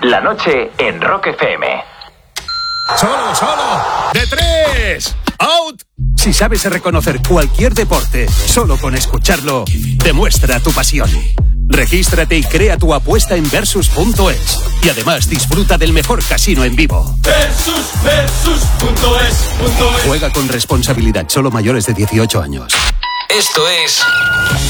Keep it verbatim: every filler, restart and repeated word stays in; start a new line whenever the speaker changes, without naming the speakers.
La noche en Rock F M.
¡Solo, solo! ¡De tres! ¡Out!
Si sabes reconocer cualquier deporte, solo con escucharlo, demuestra tu pasión. Regístrate y crea tu apuesta en Versus punto es. Y además disfruta del mejor casino en vivo.
Versus, Versus punto es.
Juega con responsabilidad, solo mayores de dieciocho años.
Esto es